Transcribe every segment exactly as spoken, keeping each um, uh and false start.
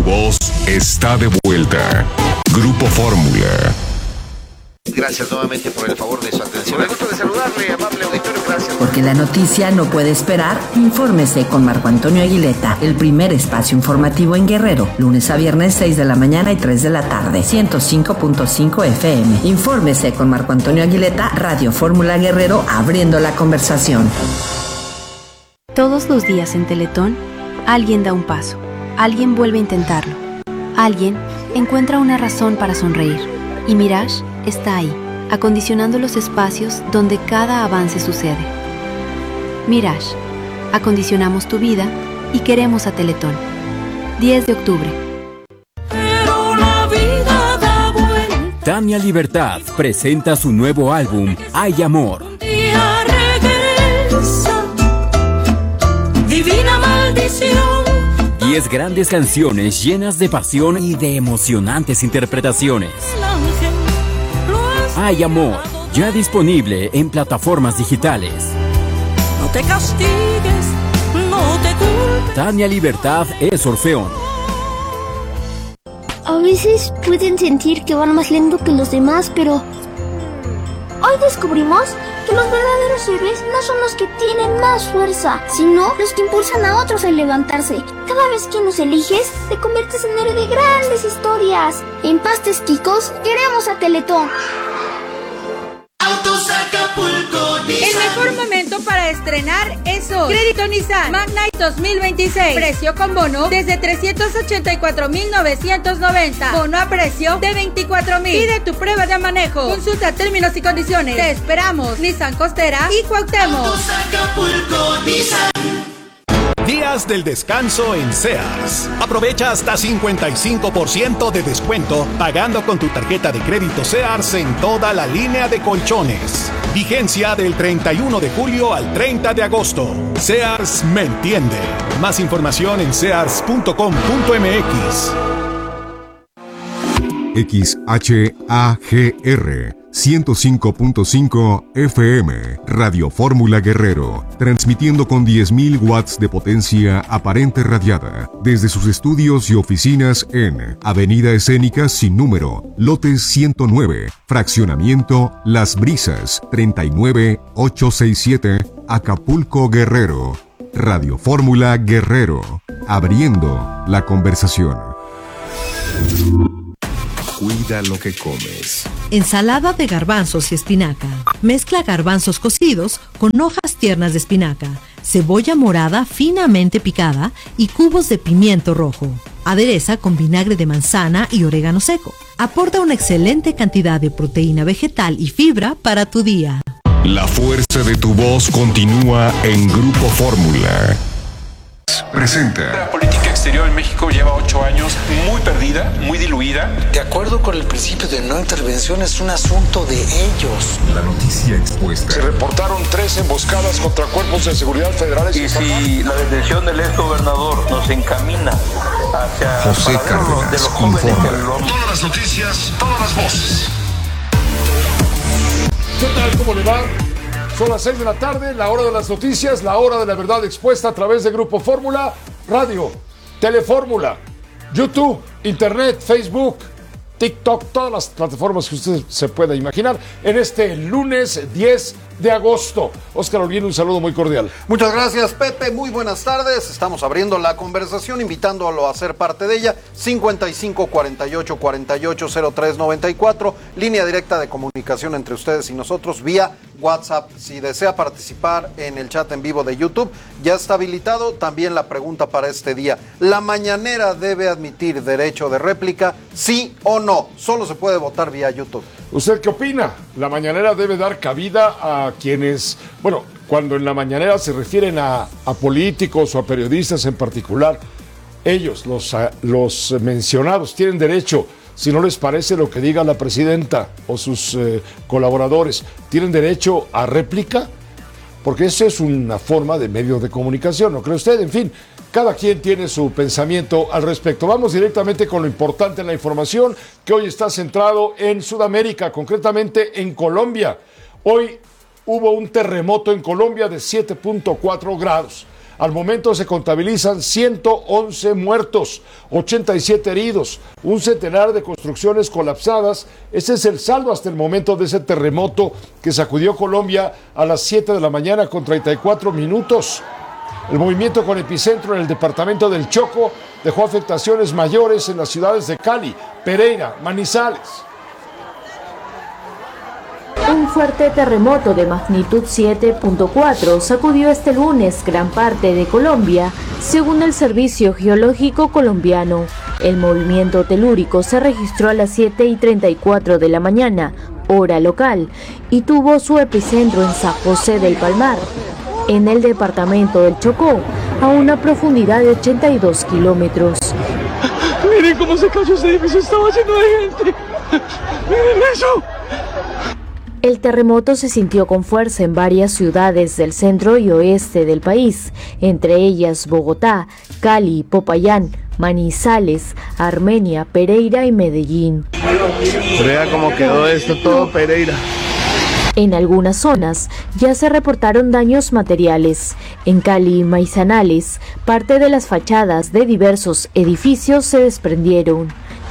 voz está de vuelta. Grupo Fórmula. Gracias nuevamente por el favor de su atención. Me gusta de saludarle, amable auditorio, gracias. Porque la noticia no puede esperar, infórmese con Marco Antonio Aguileta, el primer espacio informativo en Guerrero, lunes a viernes seis de la mañana y tres de la tarde, ciento cinco punto cinco F M. Infórmese con Marco Antonio Aguileta, Radio Fórmula Guerrero, abriendo la conversación. Todos los días en Teletón, alguien da un paso, alguien vuelve a intentarlo, alguien encuentra una razón para sonreír. Y Mirage está ahí, acondicionando los espacios donde cada avance sucede. Mirage, acondicionamos tu vida y queremos a Teletón. diez de octubre. Pero la vida da vuelta. Tania Libertad presenta su nuevo álbum, Hay Amor. Un día regresa, divina maldición. Diez grandes canciones llenas de pasión y de emocionantes interpretaciones. Hay Amor, ya disponible en plataformas digitales. No te castigues, no te culpes. Tania Libertad es Orfeón. A veces pueden sentir que van más lento que los demás, pero hoy descubrimos que los verdaderos héroes no son los que tienen más fuerza, sino los que impulsan a otros a levantarse. Cada vez que nos eliges, te conviertes en héroe de grandes historias. En Pastes Quicos, queremos a Teletón. Autos Acapulco Nissan. El mejor momento para estrenar es hoy. Crédito Nissan Magnite dos mil veintiséis. Precio con bono desde trescientos ochenta y cuatro mil novecientos noventa. Bono a precio de veinticuatro mil. Pide tu prueba de manejo. Consulta términos y condiciones. Te esperamos. Nissan Costera y Cuauhtémoc. Autos Acapulco Nissan. Días del descanso en Sears. Aprovecha hasta cincuenta y cinco por ciento de descuento pagando con tu tarjeta de crédito Sears en toda la línea de colchones. Vigencia del treinta y uno de julio al treinta de agosto. Sears me entiende. Más información en sears punto com punto m x. X H A G R ciento cinco punto cinco F M, Radio Fórmula Guerrero, transmitiendo con diez mil watts de potencia aparente radiada, desde sus estudios y oficinas en Avenida Escénica Sin Número, Lote ciento nueve, Fraccionamiento Las Brisas, treinta y nueve mil ochocientos sesenta y siete, Acapulco, Guerrero. Radio Fórmula Guerrero, abriendo la conversación. Cuida lo que comes. Ensalada de garbanzos y espinaca. Mezcla garbanzos cocidos con hojas tiernas de espinaca, cebolla morada finamente picada y cubos de pimiento rojo. Adereza con vinagre de manzana y orégano seco. Aporta una excelente cantidad de proteína vegetal y fibra para tu día. La fuerza de tu voz continúa en Grupo Fórmula. Presenta. La política exterior en México lleva ocho años muy perdida, muy diluida. De acuerdo con el principio de no intervención, es un asunto de ellos. La noticia expuesta. Se reportaron tres emboscadas contra cuerpos de seguridad federales. Y si la detención del ex gobernador nos encamina hacia José Cárdenas de los jóvenes informa. que lo... Todas las noticias, todas las voces. ¿Qué tal? ¿Cómo le va? Son las seis de la tarde, la hora de las noticias, la hora de la verdad expuesta a través de Grupo Fórmula, Radio, Telefórmula, YouTube, Internet, Facebook, TikTok, todas las plataformas que usted se pueda imaginar, en este lunes diez de agosto. Óscar Olguín, un saludo muy cordial. Muchas gracias, Pepe, muy buenas tardes. Estamos abriendo la conversación, invitándolo a ser parte de ella. cincuenta y cinco, cuarenta y ocho, cuarenta y ocho, cero tres, noventa y cuatro, línea directa de comunicación entre ustedes y nosotros vía WhatsApp. Si desea participar en el chat en vivo de YouTube, ya está habilitado. También la pregunta para este día: ¿la mañanera debe admitir derecho de réplica? ¿Sí o no? Solo se puede votar vía YouTube. ¿Usted qué opina? ¿La mañanera debe dar cabida a quienes, bueno, cuando en la mañanera se refieren a, a políticos o a periodistas en particular, ellos, los, los mencionados, tienen derecho, si no les parece lo que diga la presidenta o sus eh, colaboradores, tienen derecho a réplica? Porque eso es una forma de medio de comunicación, ¿no cree usted? En fin, cada quien tiene su pensamiento al respecto. Vamos directamente con lo importante en la información, que hoy está centrado en Sudamérica, concretamente en Colombia. Hoy hubo un terremoto en Colombia de siete punto cuatro grados. Al momento se contabilizan ciento once muertos, ochenta y siete heridos, un centenar de construcciones colapsadas. Ese es el saldo hasta el momento de ese terremoto que sacudió Colombia a las siete de la mañana con treinta y cuatro minutos. El movimiento con epicentro en el departamento del Chocó dejó afectaciones mayores en las ciudades de Cali, Pereira, Manizales. Un fuerte terremoto de magnitud siete punto cuatro sacudió este lunes gran parte de Colombia, según el Servicio Geológico Colombiano. El movimiento telúrico se registró a las siete y treinta y cuatro de la mañana, hora local, y tuvo su epicentro en San José del Palmar, en el departamento del Chocó, a una profundidad de ochenta y dos kilómetros. Miren cómo se cayó ese edificio, estaba lleno de gente. Miren eso. El terremoto se sintió con fuerza en varias ciudades del centro y oeste del país, entre ellas Bogotá, Cali, Popayán, Manizales, Armenia, Pereira y Medellín. Vea cómo quedó esto todo, Pereira. En algunas zonas ya se reportaron daños materiales. En Cali y Manizales, parte de las fachadas de diversos edificios se desprendieron.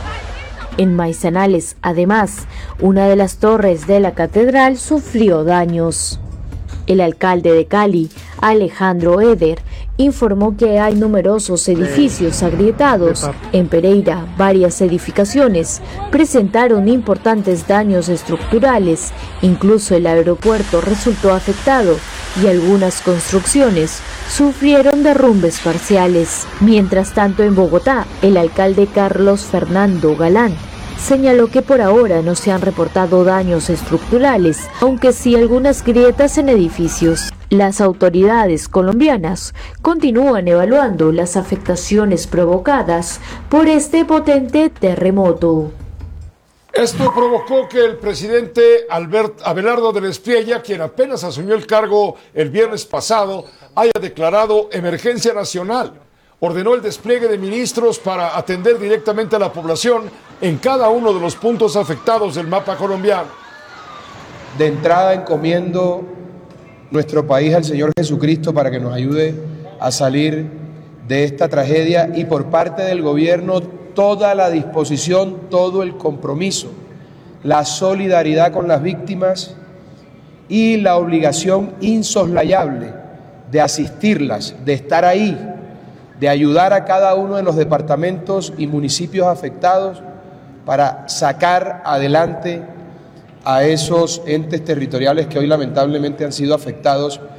En Manizales, además, una de las torres de la catedral sufrió daños. El alcalde de Cali, Alejandro Eder, informó que hay numerosos edificios agrietados. En Pereira, varias edificaciones presentaron importantes daños estructurales, incluso el aeropuerto resultó afectado y algunas construcciones sufrieron derrumbes parciales. Mientras tanto, en Bogotá, el alcalde Carlos Fernando Galán señaló que por ahora no se han reportado daños estructurales, aunque sí algunas grietas en edificios. Las autoridades colombianas continúan evaluando las afectaciones provocadas por este potente terremoto. Esto provocó que el presidente Albert, Abelardo del Espriella, quien apenas asumió el cargo el viernes pasado, haya declarado emergencia nacional. Ordenó el despliegue de ministros para atender directamente a la población en cada uno de los puntos afectados del mapa colombiano. De entrada encomiendo nuestro país al Señor Jesucristo para que nos ayude a salir de esta tragedia, y por parte del gobierno toda la disposición, todo el compromiso, la solidaridad con las víctimas y la obligación insoslayable de asistirlas, de estar ahí, de ayudar a cada uno de los departamentos y municipios afectados para sacar adelante a esos entes territoriales que hoy lamentablemente han sido afectados